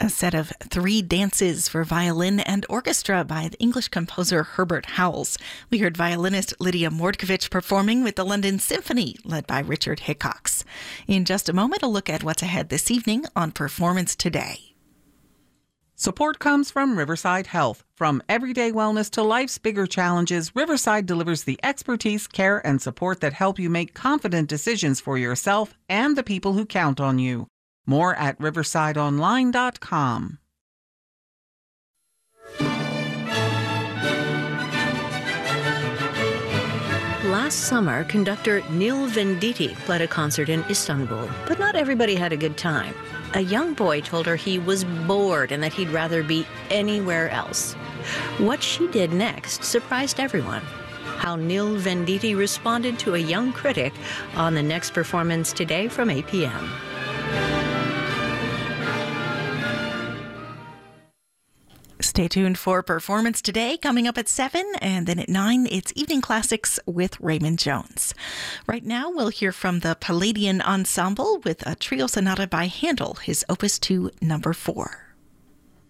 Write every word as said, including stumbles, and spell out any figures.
A set of three dances for violin and orchestra by the English composer Herbert Howells. We heard violinist Lydia Mordkovich performing with the London Symphony, led by Richard Hickox. In just a moment, a look at what's ahead this evening on Performance Today. Support comes from Riverside Health. From everyday wellness to life's bigger challenges, Riverside delivers the expertise, care, and support that help you make confident decisions for yourself and the people who count on you. More at riverside online dot com. Last summer, conductor Neil Venditti played a concert in Istanbul, but not everybody had a good time. A young boy told her he was bored and that he'd rather be anywhere else. What she did next surprised everyone. How Neil Venditti responded to a young critic on the next Performance Today from eight p.m. Stay tuned for Performance Today, coming up at seven, and then at nine, it's Evening Classics with Raymond Jones. Right now, we'll hear from the Palladian Ensemble with a trio sonata by Handel, his Opus two, number four.